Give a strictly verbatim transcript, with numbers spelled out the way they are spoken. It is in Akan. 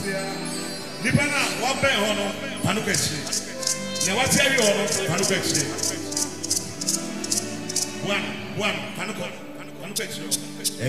Nipana, what bay honor, Panukashi. Now, what's every honor, Panukashi? One, one, Panuka, Panukashi.